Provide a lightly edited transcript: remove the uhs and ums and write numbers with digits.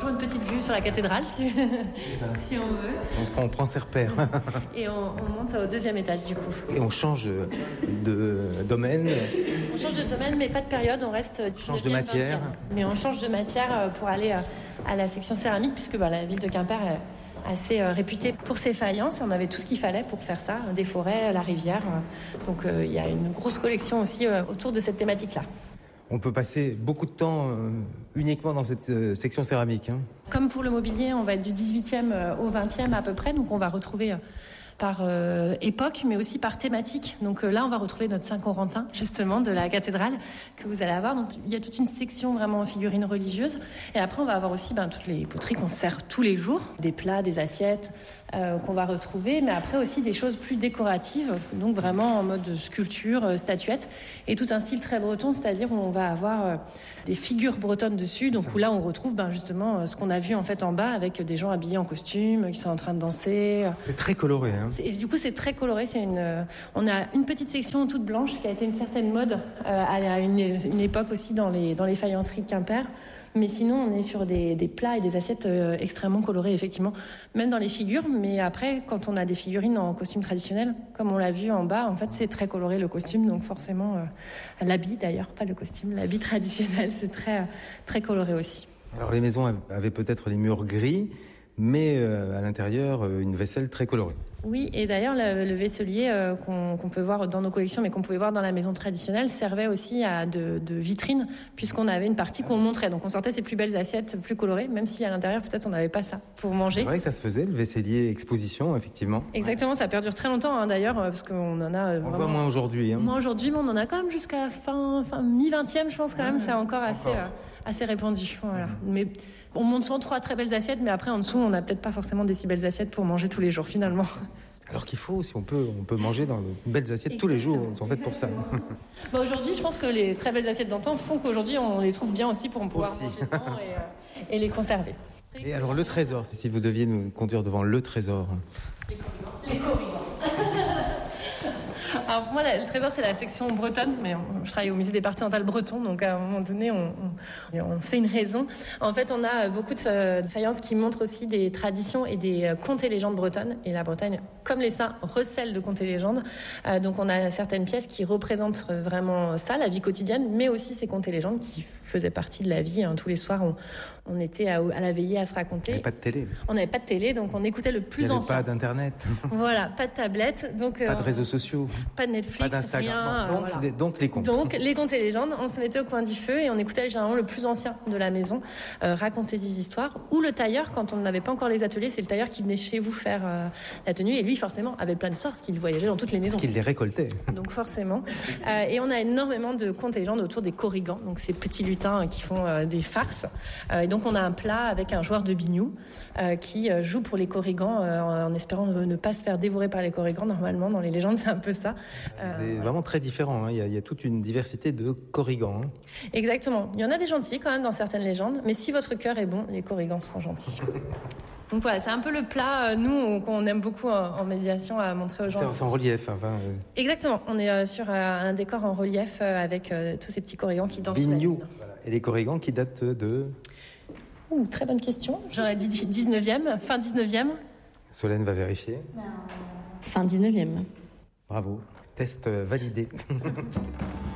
toujours une petite vue sur la cathédrale, si on veut. On prend ses repères. Et on monte au 2e étage, du coup. Et on change de domaine. On change de domaine, mais pas de période, on reste 19e, change de matière. 20e. Mais on change de matière pour aller à la section céramique, puisque la ville de Quimper est assez réputée pour ses faïences. On avait tout ce qu'il fallait pour faire ça, des forêts, la rivière. Donc il y a une grosse collection aussi autour de cette thématique-là. On peut passer beaucoup de temps uniquement dans cette section céramique. Comme pour le mobilier, on va être du 18e au 20e à peu près, donc on va retrouver par époque, mais aussi par thématique. Donc là, on va retrouver notre Saint-Corentin, justement, de la cathédrale, que vous allez avoir. Donc il y a toute une section vraiment en figurines religieuses. Et après, on va avoir aussi toutes les poteries qu'on sert tous les jours, des plats, des assiettes qu'on va retrouver, mais après aussi des choses plus décoratives, donc vraiment en mode sculpture, statuette, et tout un style très breton, c'est-à-dire où on va avoir des figures bretonnes dessus, donc où là on retrouve justement ce qu'on a vu en fait en bas avec des gens habillés en costume qui sont en train de danser. C'est très coloré. Et du coup c'est très coloré. On a une petite section toute blanche qui a été une certaine mode à une époque aussi dans les faïenceries de Quimper. Mais sinon, on est sur des plats et des assiettes extrêmement colorées, effectivement, même dans les figures. Mais après, quand on a des figurines en costume traditionnel, comme on l'a vu en bas, en fait, c'est très coloré le costume. Donc forcément, l'habit d'ailleurs, pas le costume, l'habit traditionnel, c'est très, très coloré aussi. Alors les maisons avaient peut-être les murs gris, mais à l'intérieur, une vaisselle très colorée. Oui, et d'ailleurs, le vaisselier qu'on peut voir dans nos collections, mais qu'on pouvait voir dans la maison traditionnelle, servait aussi de vitrine, puisqu'on avait une partie qu'on montrait. Donc on sortait ses plus belles assiettes, plus colorées, même si à l'intérieur, peut-être, on n'avait pas ça pour manger. C'est vrai que ça se faisait, le vaisselier exposition, effectivement. Exactement, ça perdure très longtemps, d'ailleurs, parce qu'on en a... On voit moins aujourd'hui. Moins aujourd'hui, mais on en a quand même jusqu'à fin mi-20e, je pense, quand même. C'est encore assez répandu. Voilà. Mais on monte souvent 3 très belles assiettes, mais après, en dessous, on n'a peut-être pas forcément des si belles assiettes pour manger tous les jours, finalement. Alors qu'il faut, si on peut manger dans de belles assiettes. Exactement. Tous les jours, elles sont faites pour ça. Aujourd'hui, je pense que les très belles assiettes d'antan font qu'aujourd'hui, on les trouve bien aussi pour pouvoir manger dedans et les conserver. Et alors, le trésor, c'est si vous deviez nous conduire devant le trésor. Les corrigans. Alors pour moi, le trésor, c'est la section bretonne, mais je travaille au musée départemental breton, donc à un moment donné, on se fait une raison. En fait, on a beaucoup de faïences qui montrent aussi des traditions et des contes et légendes bretonnes. Et la Bretagne, comme les saints, recèle de contes et légendes. Donc on a certaines pièces qui représentent vraiment ça, la vie quotidienne, mais aussi ces contes et légendes qui faisaient partie de la vie. Tous les soirs, on était à la veillée à se raconter. On n'avait pas de télé. On n'avait pas de télé, donc on écoutait le plus ancien. Il n'y avait pas d'internet. Voilà, pas de tablette. Donc, pas de réseaux sociaux. Pas de Netflix, pas d'Instagram. Rien. Donc les contes. Donc les contes et légendes, on se mettait au coin du feu et on écoutait généralement le plus ancien de la maison raconter des histoires. Ou le tailleur, quand on n'avait pas encore les ateliers, c'est le tailleur qui venait chez vous faire la tenue. Et lui, forcément, avait plein d'histoires parce qu'il voyageait dans toutes les maisons. Parce qu'il les récoltait. Donc forcément. Et on a énormément de contes et légendes autour des corrigans, donc ces petits lutins qui font des farces. Et donc on a un plat avec un joueur de biniou qui joue pour les corrigans en espérant ne pas se faire dévorer par les corrigans. Normalement, dans les légendes, c'est un peu ça. C'est vraiment très différent. Il y a toute une diversité de corrigans. Exactement. Il y en a des gentils quand même dans certaines légendes, mais si votre cœur est bon, les corrigans seront gentils. Donc voilà, c'est un peu le plat, nous, qu'on aime beaucoup en médiation à montrer aux gens. C'est en relief. Exactement. On est sur un décor en relief avec tous ces petits corrigans qui dansent. Biniou. Voilà. Et les corrigans qui datent de... Très bonne question. J'aurais dit 19e, fin 19e. Solène va vérifier. Fin 19e. Bravo. Test validé.